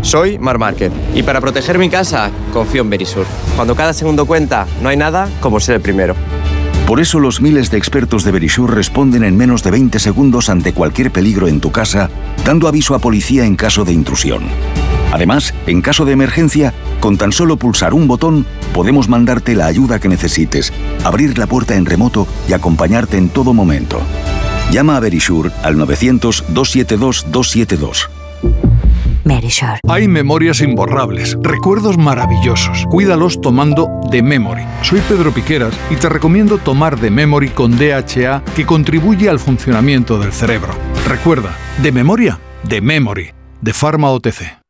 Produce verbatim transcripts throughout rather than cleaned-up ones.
Soy Mar Márquez y para proteger mi casa confío en Verisur. Cuando cada segundo cuenta, no hay nada como ser el primero. Por eso los miles de expertos de Verisur responden en menos de veinte segundos ante cualquier peligro en tu casa, dando aviso a policía en caso de intrusión. Además, en caso de emergencia, con tan solo pulsar un botón, podemos mandarte la ayuda que necesites, abrir la puerta en remoto y acompañarte en todo momento. Llama a Verisur al novecientos, doscientos setenta y dos, doscientos setenta y dos. Verisur. Hay memorias imborrables, recuerdos maravillosos. Cuídalos tomando The Memory. Soy Pedro Piqueras y te recomiendo tomar The Memory con D H A, que contribuye al funcionamiento del cerebro. Recuerda, de memoria, The Memory, de Pharma O T C.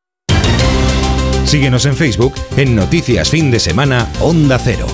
Síguenos en Facebook en Noticias Fin de Semana Onda Cero.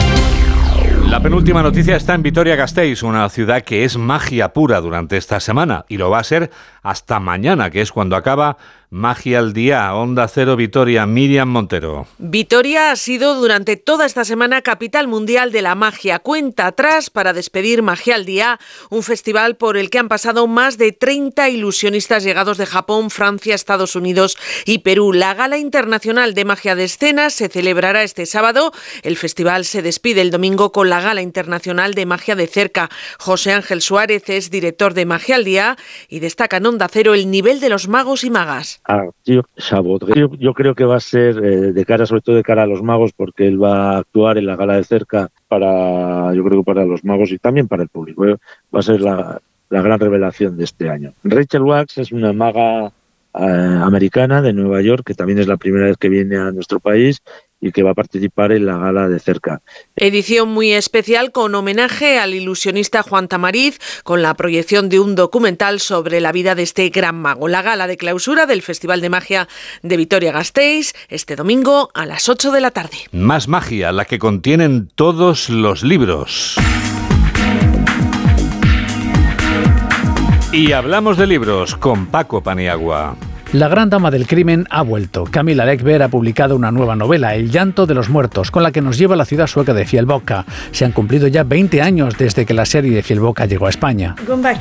La penúltima noticia está en Vitoria-Gasteiz, una ciudad que es magia pura durante esta semana y lo va a ser hasta mañana, que es cuando acaba Magia al Día. Onda Cero Vitoria, Miriam Montero. Vitoria ha sido durante toda esta semana capital mundial de la magia. Cuenta atrás para despedir Magia al Día, un festival por el que han pasado más de treinta ilusionistas llegados de Japón, Francia, Estados Unidos y Perú. La Gala Internacional de Magia de Escena se celebrará este sábado. El festival se despide el domingo con la Gala Internacional de Magia de Cerca. José Ángel Suárez es director de Magia al Día y destaca en Onda Cero el nivel de los magos y magas. Arthur Chabot. Yo, yo creo que va a ser eh, de cara, sobre todo de cara a los magos, porque él va a actuar en la Gala de Cerca para, yo creo que para los magos y también para el público. ¿eh? Va a ser la, la gran revelación de este año. Rachel Wax es una maga eh, americana de Nueva York, que también es la primera vez que viene a nuestro país y que va a participar en la Gala de Cerca. Edición muy especial con homenaje al ilusionista Juan Tamariz, con la proyección de un documental sobre la vida de este gran mago. La gala de clausura del Festival de Magia de Vitoria-Gasteiz este domingo a las ocho de la tarde. Más magia, la que contienen todos los libros. Y hablamos de libros con Paco Paniagua. La gran dama del crimen ha vuelto. Camilla Läckberg ha publicado una nueva novela, El llanto de los muertos, con la que nos lleva a la ciudad sueca de Fjällbacka. Se han cumplido ya veinte años desde que la serie de Fjällbacka llegó a España.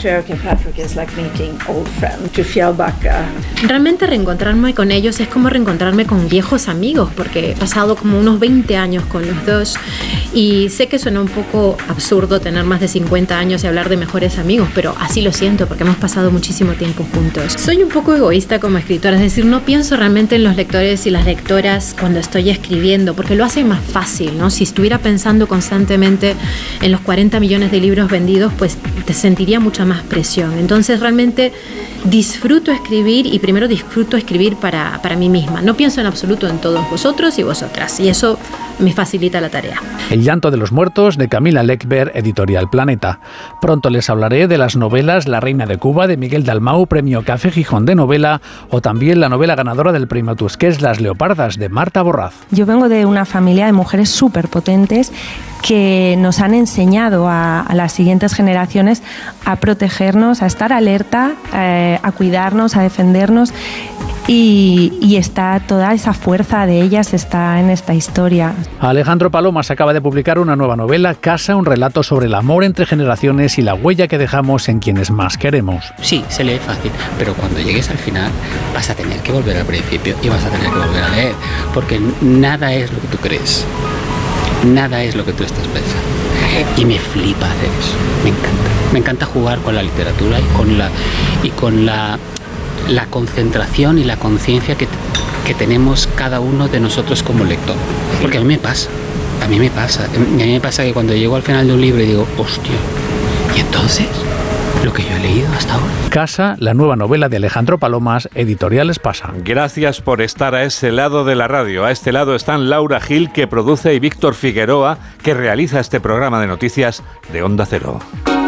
Realmente reencontrarme con ellos es como reencontrarme con viejos amigos, porque he pasado como unos veinte años con los dos y sé que suena un poco absurdo tener más de cincuenta años y hablar de mejores amigos, pero así lo siento porque hemos pasado muchísimo tiempo juntos. Soy un poco egoísta como escritora, es decir, no pienso realmente en los lectores y las lectoras cuando estoy escribiendo, porque lo hace más fácil, ¿no? Si estuviera pensando constantemente en los cuarenta millones de libros vendidos, pues te sentiría mucha más presión. Entonces realmente disfruto escribir y primero disfruto escribir para, para mí misma. No pienso en absoluto en todos vosotros y vosotras, y eso me facilita la tarea. El llanto de los muertos, de Camilla Läckberg, editorial Planeta. Pronto les hablaré de las novelas La reina de Cuba, de Miguel Dalmau, premio Café Gijón de novela, o también la novela ganadora del premio Tusquets, Las leopardas, de Marta Borraz. Yo vengo de una familia de mujeres súper potentes que nos han enseñado a, a las siguientes generaciones a protegernos, a estar alerta, eh, a cuidarnos, a defendernos. Y, y está toda esa fuerza de ellas está en esta historia. Alejandro Palomas acaba de publicar una nueva novela, Casa, un relato sobre el amor entre generaciones y la huella que dejamos en quienes más queremos. Sí, se lee fácil, pero cuando llegues al final vas a tener que volver al principio y vas a tener que volver a leer, porque nada es lo que tú crees, nada es lo que tú estás pensando. Y me flipa hacer eso, me encanta. Me encanta jugar con la literatura y con la... Y con la la concentración y la conciencia que, que tenemos cada uno de nosotros como lector. Porque a mí me pasa, a mí me pasa. A mí me pasa que cuando llego al final de un libro y digo, hostia, ¿y entonces? Lo que yo he leído hasta ahora. Casa, la nueva novela de Alejandro Palomas, editorial Espasa. Gracias por estar a ese lado de la radio. A este lado están Laura Gil, que produce, y Víctor Figueroa, que realiza este programa de noticias de Onda Cero.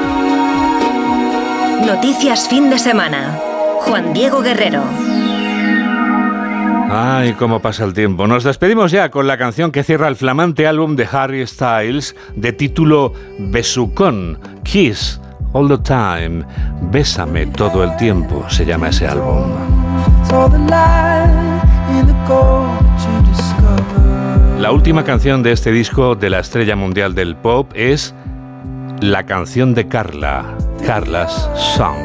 Noticias Fin de Semana. Juan Diego Guerrero. Ay, cómo pasa el tiempo. Nos despedimos ya con la canción que cierra el flamante álbum de Harry Styles, de título Besucón, Kiss All the Time. Bésame todo el tiempo, se llama ese álbum. La última canción de este disco de la estrella mundial del pop es la canción de Carla, Carla's Song.